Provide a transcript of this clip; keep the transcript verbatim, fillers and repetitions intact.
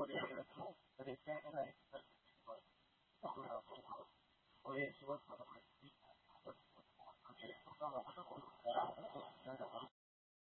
我这个人特别现在不知道我也说我到了不是我那个